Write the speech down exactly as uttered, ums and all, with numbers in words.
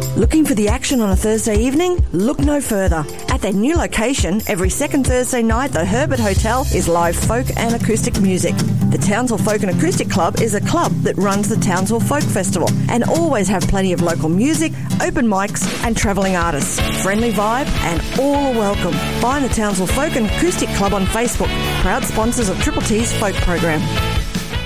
Looking for the action on a Thursday evening? Look no further. At their new location, every second Thursday night, the Herbert Hotel is live folk and acoustic music. The Townsville Folk and Acoustic Club is a club that runs the Townsville Folk Festival and always have plenty of local music, open mics and travelling artists. Friendly vibe and all are welcome. Find the Townsville Folk and Acoustic Club on Facebook, proud sponsors of Triple T's folk program.